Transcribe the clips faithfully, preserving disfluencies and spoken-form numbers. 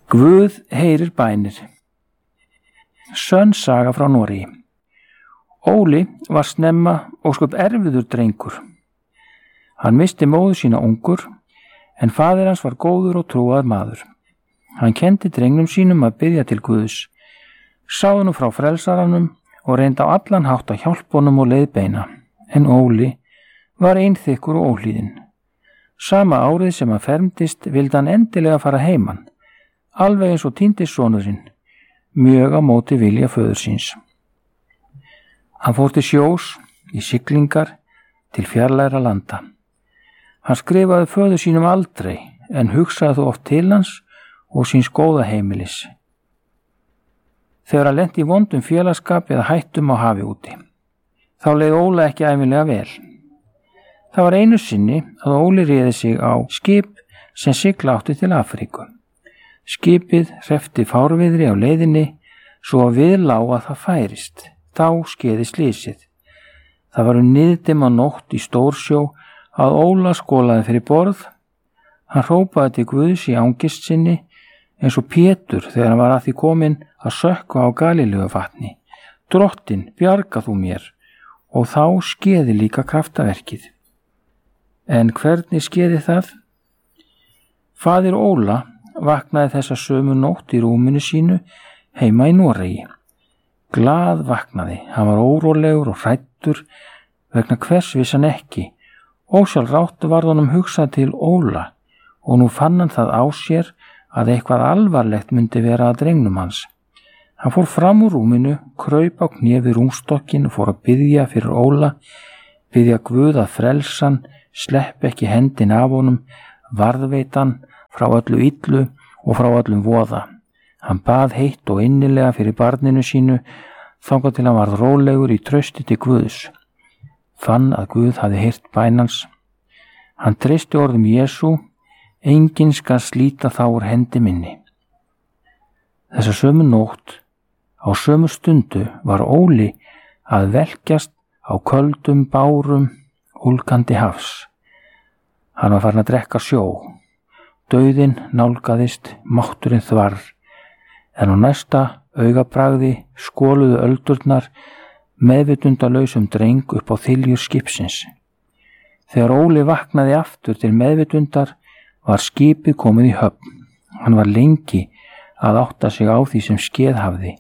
Guð heyrir bænir. Sönn saga frá Noregi. Óli var snemma ósköp erfiður drengur. Hann missti móður sína ungur, en faðir hans var góður og trúaður maður. Hann kenndi drengnum sínum að biðja til Guðs, sáði nú frá frelsaranum og reyndi á allan hátt að hjálpa honum og leiðbeina, en Óli var einþykkur og óhlýðinn. Sama árið sem hann fermdist vildi hann endilega fara heiman, alveg eins og týndist sonurinn, mjög á móti vilja föður síns. Hann fór til sjós, í siglingar, til fjarlægra landa. Hann skrifaði föður sínum aldrei, en hugsaði þó oft til hans og síns góða heimilis. Þegar hann lenti í vondum félagsskap eða hættum á hafi úti, þá leið Óla ekki ævinlega vel. Það var einu sinni að Óli réði sig á skip sem sigla átti til Afríku. Skipið hreppti fárviðri á leiðinni svo að við lá að það færist. Þá skeði slysið. Það var um niðdimma nótt í stórsjó að Óla skolaði fyrir borð. Hann hrópaði til Guðs í angist sinni eins og Pétur þegar hann var að því kominn að sökkva á Galileuvatni. Drottinn, bjarga þú mér, og þá skeði líka kraftaverkið. En hvernig skeði það? Faðir Óla vaknaði þessa sömu nótt í rúminu sínu heima í Noregi. Glað vaknaði, hann var órólegur og hræddur vegna hvers vissi hann ekki. Ósjálfrátt varð honum hugsað til Óla og nú fann hann það á sér að eitthvað alvarlegt myndi vera að drengnum hans. Hann fór fram úr rúminu, kraup á kné við rúmstokkin og fór að biðja fyrir Óla, biðja Guð að frelsan, slepp ekki hendin af honum, varðveitan frá öllu illu og frá öllum voða. Hann bað heitt og innilega fyrir barninu sínu, þangað til hann varð rólegur í trausti til Guðs. Fann að Guð hafði heyrt bæn hans. Hann treysti orðum Jesú, enginn skal slíta þá úr hendi minni. Þessa sömu nótt, á sömu stundu, var Óli að velkjast á köldum bárum ólgandi hafs. Hann var farin að drekka sjó. Dauðinn nálgaðist, mátturinn þvarr, en á næsta augabragði skoluðu öldurnar meðvitundalausum dreng upp á þiljur skipsins. Þegar Óli vaknaði aftur til meðvitundar var skipið komið í höfn. Hann var lengi að átta sig á því sem skeð hafði.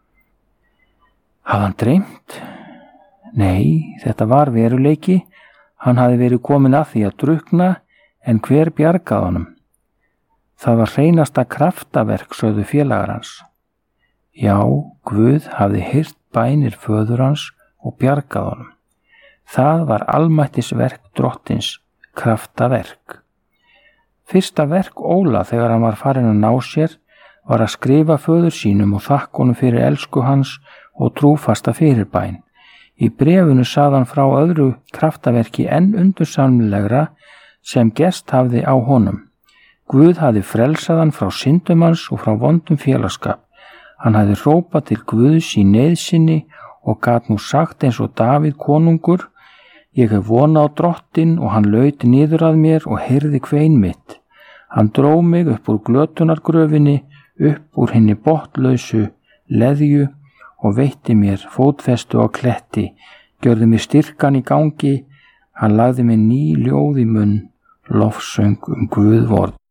Hafði hann dreymt? Nei, þetta var veruleiki. Hann hafði verið komin að því að drukna, en hver bjargaði honum? Það var hreinasta kraftaverk, sögðu félagar hans. Já, Guð hafði heyrt bænir föður hans og bjargað honum. Það var almættisverk Drottins, kraftaverk. Fyrsta verk Óla þegar hann var farin að ná sér var að skrifa föður sínum og þakka honum fyrir elsku hans og trúfasta fyrirbæn. Í bréfunu sagði hann frá öðru kraftaverki enn undursamlegra sem gerst hafði á honum. Guð hafði frelsað hann frá syndum hans og frá vondum félagsskap. Hann hafði hrópað til Guðs í neyð sinni og gat nú sagt eins og Davíð konungur: Ég hef vona á Drottinn og hann laut niður að mér og heyrði kvein mitt. Hann dró mig upp úr glötunargröfinni, upp úr hinni botnlausu leðju og veitti mér fótfestu á kletti, gjörði mér styrkan í gangi, hann lagði mér ný ljóð í munn, lofsöng um Guð vorð.